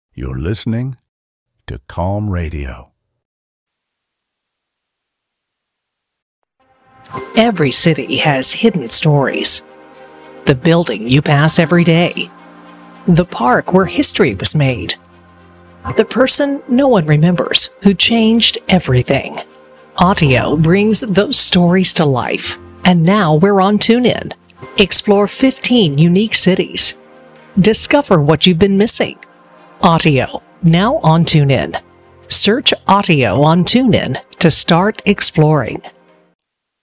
You're listening to Calm Radio. Every city has hidden stories. The building you pass every day. The park where history was made. The person no one remembers who changed everything. Audio brings those stories to life. And now we're on TuneIn. Explore 15 unique cities. Discover what you've been missing. Audio, now on TuneIn. Search Audio on TuneIn to start exploring.